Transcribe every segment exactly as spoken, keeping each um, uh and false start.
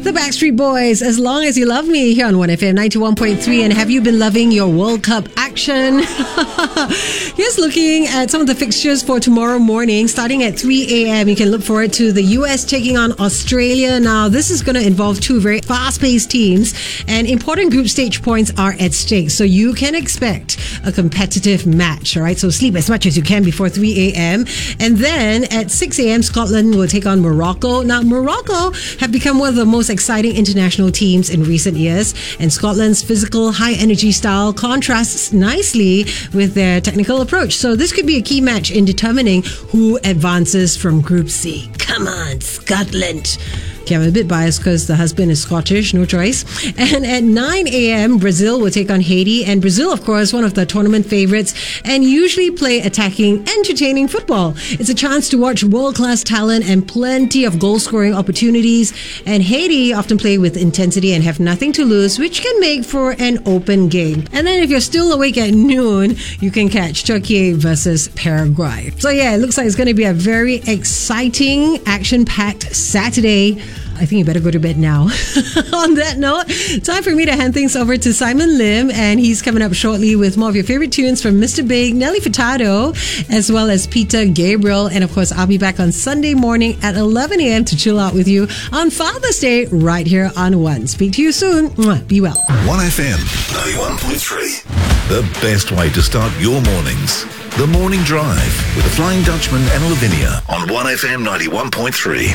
The Backstreet Boys, As Long As You Love Me, here on one F M ninety-one point three. And have you been loving your World Cup action? Here's looking at some of the fixtures for tomorrow morning. Starting at three a.m, you can look forward to the U S taking on Australia. Now, this is going to involve two very fast-paced teams, and important group stage points are at stake. So you can expect a competitive match, all right? So sleep as much as you can before three a.m. And then at six a.m, Scotland will take on Morocco. Now, Morocco have become one of the most exciting international teams in recent years, and Scotland's physical, high-energy style contrasts nicely with their technical approach. So this could be a key match in determining who advances from Group C. Come on, Scotland. Okay, I'm a bit biased because the husband is Scottish, no choice. And at nine a.m, Brazil will take on Haiti. And Brazil, of course, one of the tournament favorites, and usually play attacking, entertaining football. It's a chance to watch world-class talent and plenty of goal-scoring opportunities. And Haiti often play with intensity and have nothing to lose, which can make for an open game. And then if you're still awake at noon, you can catch Turkey versus Paraguay. So yeah, it looks like it's going to be a very exciting, action-packed Saturday. I think you better go to bed now. On that note, time for me to hand things over to Simon Lim, and he's coming up shortly with more of your favorite tunes from Mister Big, Nelly Furtado, as well as Peter Gabriel. And of course, I'll be back on Sunday morning at eleven a.m. to chill out with you on Father's Day right here on One. Speak to you soon. Mwah. Be well. one F M ninety-one point three. The best way to start your mornings. The Morning Drive with the Flying Dutchman and Lavinia on one F M ninety-one point three.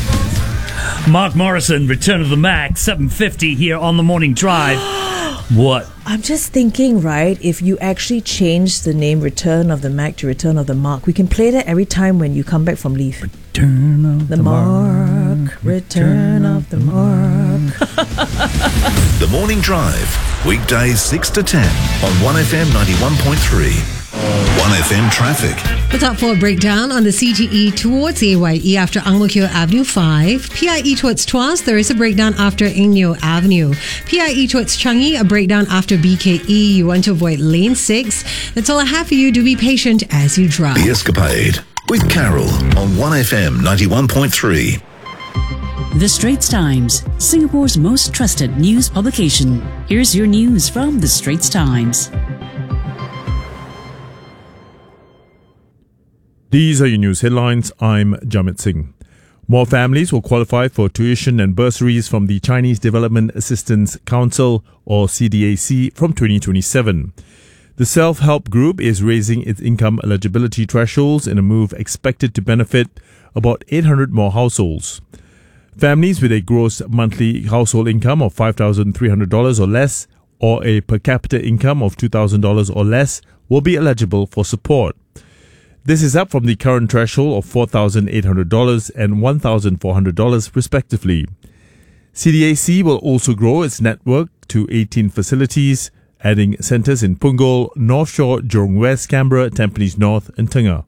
Mark Morrison, Return of the Mac, seven fifty here on The Morning Drive. What? I'm just thinking, right, if you actually change the name Return of the Mac to Return of the Mark, we can play that every time when you come back from leave. Return of the, the Mark, Mark, Return of the Mark. The Morning Drive, weekdays six to ten on one F M ninety-one point three. one F M traffic. The top four breakdown on the C T E towards A Y E after Ang Mo Kio Avenue five. P I E towards Tuas, there is a breakdown after Eng Neo Avenue. P I E towards Changi, a breakdown after B K E. You want to avoid lane six. That's all I have for you. Do be patient as you drive. The Escapade with Carol on one F M ninety-one point three. The Straits Times, Singapore's most trusted news publication. Here's your news from The Straits Times. These are your news headlines. I'm Jamit Singh. More families will qualify for tuition and bursaries from the Chinese Development Assistance Council, or C D A C, from twenty twenty-seven. The self-help group is raising its income eligibility thresholds in a move expected to benefit about eight hundred more households. Families with a gross monthly household income of five thousand three hundred dollars or less, or a per capita income of two thousand dollars or less, will be eligible for support. This is up from the current threshold of four thousand eight hundred dollars and one thousand four hundred dollars respectively. C D A C will also grow its network to eighteen facilities, adding centres in Punggol, North Shore, Jurong West, Canberra, Tampines North and Tengah.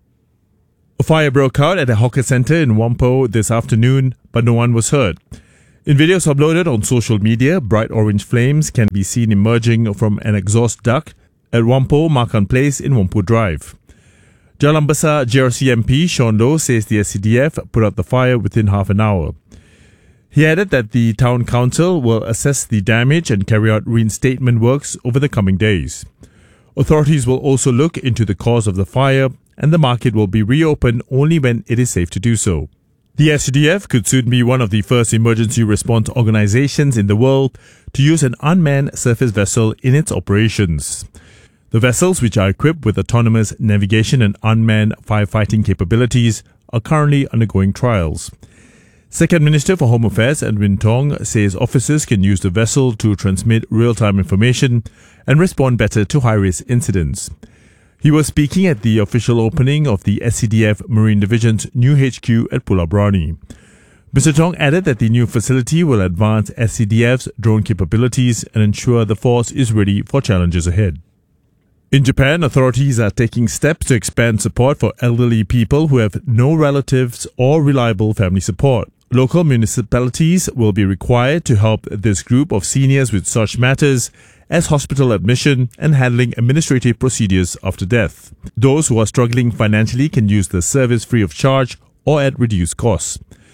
A fire broke out at a hawker centre in Whampoa this afternoon, but no one was hurt. In videos uploaded on social media, bright orange flames can be seen emerging from an exhaust duct at Whampoa Makan Place in Whampoa Drive. Jalan Besar J R C M P Sean Low says the S C D F put out the fire within half an hour. He added that the town council will assess the damage and carry out reinstatement works over the coming days. Authorities will also look into the cause of the fire, and the market will be reopened only when it is safe to do so. The S C D F could soon be one of the first emergency response organizations in the world to use an unmanned surface vessel in its operations. The vessels, which are equipped with autonomous navigation and unmanned firefighting capabilities, are currently undergoing trials. Second Minister for Home Affairs Edwin Tong says officers can use the vessel to transmit real-time information and respond better to high-risk incidents. He was speaking at the official opening of the S C D F Marine Division's new H Q at Pulau Brani. Mister Tong added that the new facility will advance S C D F's drone capabilities and ensure the force is ready for challenges ahead. In Japan, authorities are taking steps to expand support for elderly people who have no relatives or reliable family support. Local municipalities will be required to help this group of seniors with such matters as hospital admission and handling administrative procedures after death. Those who are struggling financially can use the service free of charge or at reduced costs.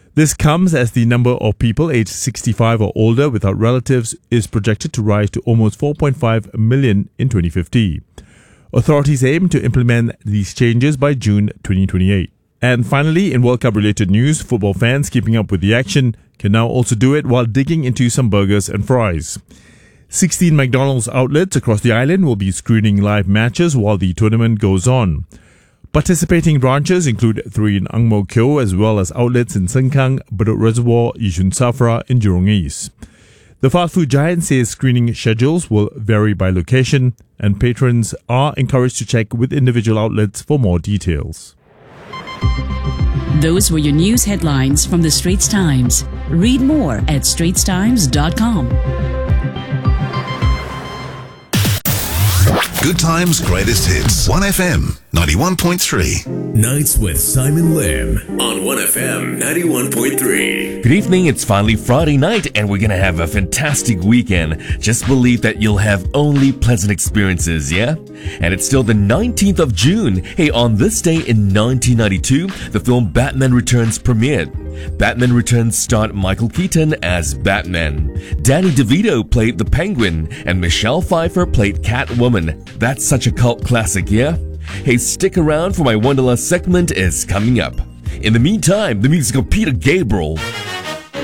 This comes as the number of people aged sixty-five or older without relatives is projected to rise to almost four point five million in twenty fifty. Authorities aim to implement these changes by June twenty twenty-eight. And finally, in World Cup related news, football fans keeping up with the action can now also do it while digging into some burgers and fries. sixteen McDonald's outlets across the island will be screening live matches while the tournament goes on. Participating branches include three in Ang Mo Kio as well as outlets in Sengkang, Bedok Reservoir, Yishun Safra and Jurong East. The fast food giant says screening schedules will vary by location and patrons are encouraged to check with individual outlets for more details. Those were your news headlines from the Straits Times. Read more at straits times dot com. Good times, greatest hits. one F M ninety-one point three. Nights with Simon Lim on one F M ninety-one point three. Good evening, it's finally Friday night and we're gonna have a fantastic weekend. Just believe that you'll have only pleasant experiences, yeah? And it's still the nineteenth of June. Hey, on this day in nineteen ninety-two, the film Batman Returns premiered. Batman Returns starred Michael Keaton as Batman. Danny DeVito played the Penguin and Michelle Pfeiffer played Catwoman. That's such a cult classic, yeah? Hey, stick around for my Wanderlust segment is coming up. In the meantime, the music of Peter Gabriel.